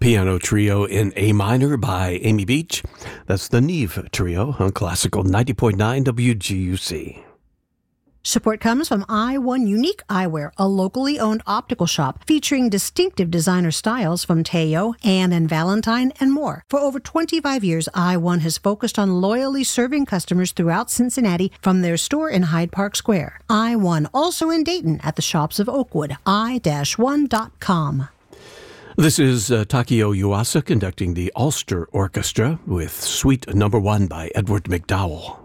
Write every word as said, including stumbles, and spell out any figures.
piano trio in A minor by Amy Beach. That's the Neve Trio on Classical ninety point nine W G U C. Support comes from I one Unique Eyewear, a locally owned optical shop featuring distinctive designer styles from Teo, Anne and Valentine, and more. For over twenty-five years, I one has focused on loyally serving customers throughout Cincinnati from their store in Hyde Park Square. I one, also in Dayton at the shops of Oakwood, i one dot com. This is uh, Takio Yuasa conducting the Ulster Orchestra with Suite Number One by Edward McDowell.